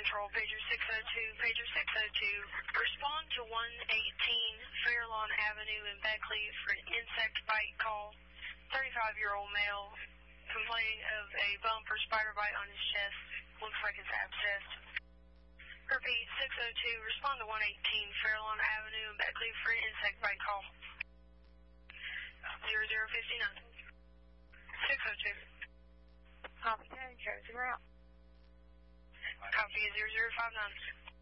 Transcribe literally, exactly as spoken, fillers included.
Control, pager six oh two, pager six oh two. Respond to one eighteen Fairlawn Avenue in Beckley for an insect bite call. thirty-five-year-old male complaining of a bump or spider bite on his chest. Looks like it's abscessed. Repeat, six oh two, respond to one eighteen Fairlawn Avenue in Beckley for an insect bite call. zero zero five nine. six oh two. Copy, ten, shows the route. Copy, zero zero five nine.